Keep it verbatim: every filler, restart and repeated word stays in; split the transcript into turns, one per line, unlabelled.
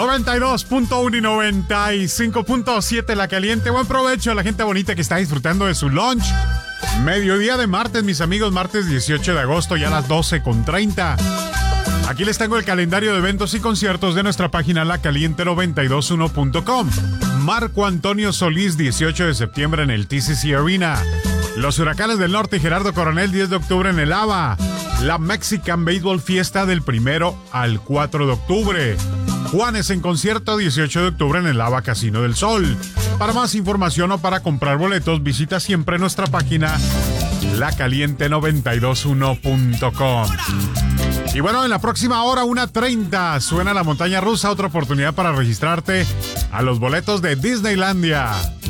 noventa y dos punto uno y noventa y cinco punto siete La Caliente. Buen provecho a la gente bonita que está disfrutando de su lunch. Mediodía de martes, mis amigos, martes dieciocho de agosto, ya a las doce con treinta. Aquí les tengo el calendario de eventos y conciertos de nuestra página la caliente noventa y dos uno punto com. Marco Antonio Solís, dieciocho de septiembre en el T C C Arena. Los Huracanes del Norte y Gerardo Coronel, diez de octubre en el ABA. La Mexican Baseball Fiesta del primero al cuatro de octubre. Juanes en concierto, dieciocho de octubre en el ABA Casino del Sol. Para más información o para comprar boletos, visita siempre nuestra página la caliente noventa y dos uno punto com. Y bueno, en la próxima hora, una treinta, suena la montaña rusa, otra oportunidad para registrarte a los boletos de Disneylandia.